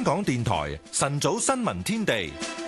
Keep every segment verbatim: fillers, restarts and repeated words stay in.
香港電台晨早新聞天地，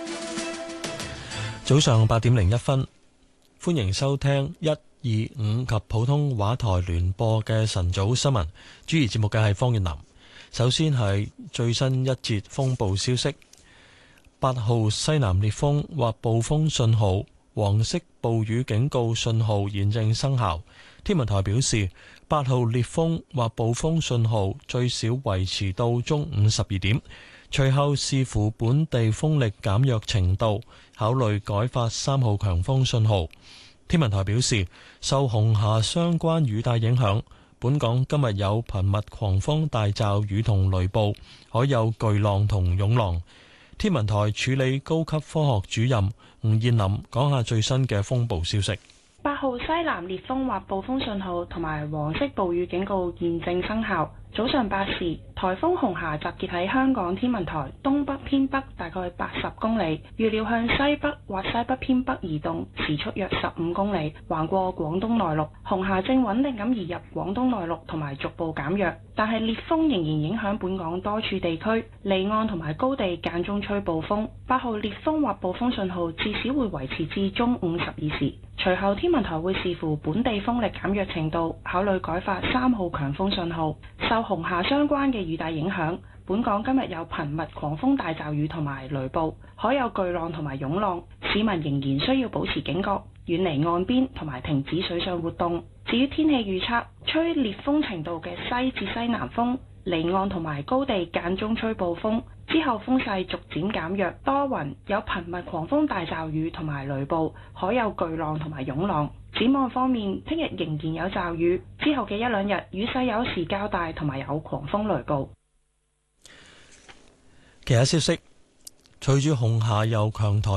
早上八點零一分，歡迎收聽一、二、五及普通話台聯播嘅晨早新聞。主持節目嘅係方月南。首先係最新一節風暴消息：八號西南烈風或暴風信號、黃色暴雨警告信號現正生效。天文台表示，八號烈風或暴風信號最少維持到中午十二點，隨後視乎本地風力減弱程度，考慮改發三號強風信號。天文台表示，受紅霞相關雨帶影響，本港今日有頻密狂風大驟雨同雷暴，可有巨浪同湧浪。天文台處理高級科學主任吳燕林講下最新嘅風暴消息。 八號西南烈風或暴風信號同埋黃色暴雨警告現正生效。早上八時，颱風紅霞集結喺香港天文台東北偏北大概八十公里，預料向西北或西北偏北移動，時速約十五公里，橫過廣東內陸。紅霞正穩定咁移入廣東內陸同埋逐步減弱，但係烈風仍然影響本港多處地區，離岸同埋高地間中吹暴風。八號烈風或暴風信號至少會維持至中午十二時，隨後天文台會視乎本地風力減弱程度，考慮改發三號強風信號。受紅霞相關嘅雨帶影響，本港今日有頻密狂風大驟雨同埋雷暴，可有巨浪同埋湧浪，市民仍然需要保持警覺，遠離岸邊同埋停止水上活動。至於天氣預測，吹烈風程度嘅西至西南風，離岸同埋高地間中吹暴風，之後風勢逐漸減弱，多雲，有頻密狂風大驟雨同埋雷暴，可有巨浪同埋湧浪。展望方面，聽日仍然有驟雨，之後嘅一兩日雨勢有時較大，同埋有狂風雷暴。 其他消息，隨住紅霞由強颱